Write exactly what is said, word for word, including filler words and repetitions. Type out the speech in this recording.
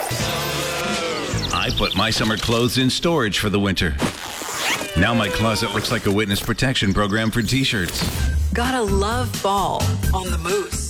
I put my summer clothes in storage for the winter. Now my closet looks like a witness protection program for t-shirts. Gotta love fall on the Moose.